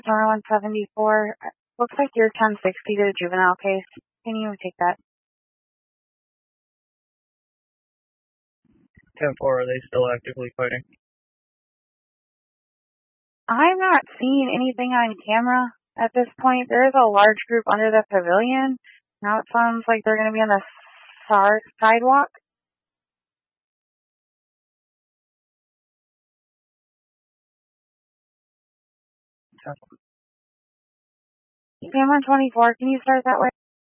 Summer 174. Looks like you're 1060 to the juvenile case. Can you take that? 10-4, are they still actively fighting? I'm not seeing anything on camera at this point. There is a large group under the pavilion. Now it sounds like they're going to be on the sidewalk. Sam 124, can you start that way?